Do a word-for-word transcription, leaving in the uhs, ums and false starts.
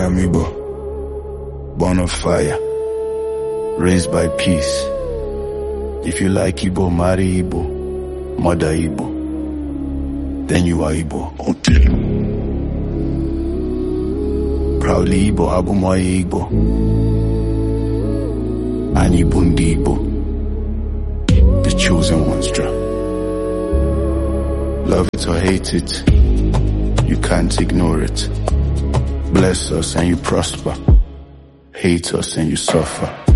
am Igbo, born of fire, raised by peace. If you like Igbo, marry Igbo, mother Igbo, then you are Igbo. Proudly Igbo, Abumoye Igbo, and Ibundi Igbo, the chosen ones draw. Love it or hate it, you can't ignore it. Bless us and you prosper, hate us and you suffer.